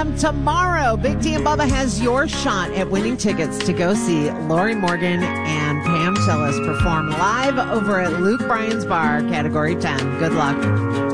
p.m. tomorrow. Big T and Bubba has your shot at winning tickets to go see Lori Morgan and Pam Tillis perform live over at Luke Bryan's Bar, Category 10. Good luck.